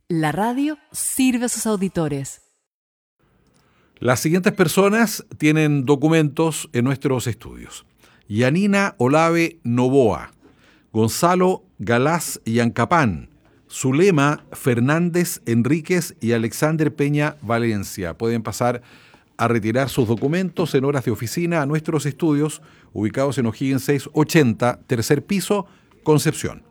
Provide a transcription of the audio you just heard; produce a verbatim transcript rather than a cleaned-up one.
La radio sirve a sus auditores. Las siguientes personas tienen documentos en nuestros estudios: Yanina Olave Novoa, Gonzalo Galás Yancapán, Zulema Fernández Enríquez y Alexander Peña Valencia. Pueden pasar a retirar sus documentos en horas de oficina a nuestros estudios, ubicados en O'Higgins seiscientos ochenta, tercer piso, Concepción.